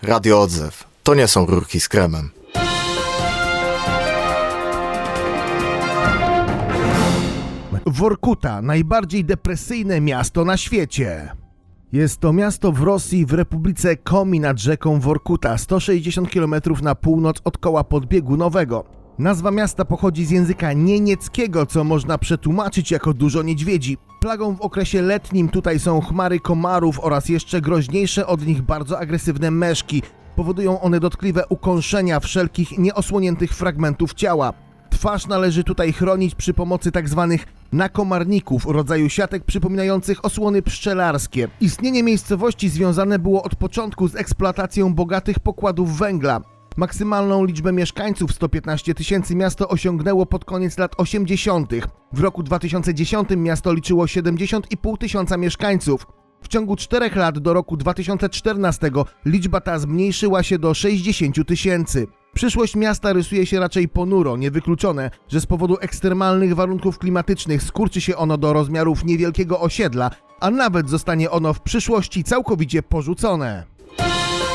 Radio Odzew. To nie są rurki z kremem. Workuta, najbardziej depresyjne miasto na świecie. Jest to miasto w Rosji, w Republice Komi nad rzeką Workuta, 160 km na północ od koła podbiegunowego. Nazwa miasta pochodzi z języka niemieckiego, co można przetłumaczyć jako dużo niedźwiedzi. Plagą w okresie letnim tutaj są chmary komarów oraz jeszcze groźniejsze od nich bardzo agresywne meszki. Powodują one dotkliwe ukąszenia wszelkich nieosłoniętych fragmentów ciała. Twarz należy tutaj chronić przy pomocy tzw. nakomarników, rodzaju siatek przypominających osłony pszczelarskie. Istnienie miejscowości związane było od początku z eksploatacją bogatych pokładów węgla. Maksymalną liczbę mieszkańców 115 000 miasto osiągnęło pod koniec lat 80. W roku 2010 miasto liczyło 70,5 tysiąca mieszkańców. W ciągu 4 lat do roku 2014 liczba ta zmniejszyła się do 60 000. Przyszłość miasta rysuje się raczej ponuro, niewykluczone, że z powodu ekstremalnych warunków klimatycznych skurczy się ono do rozmiarów niewielkiego osiedla, a nawet zostanie ono w przyszłości całkowicie porzucone.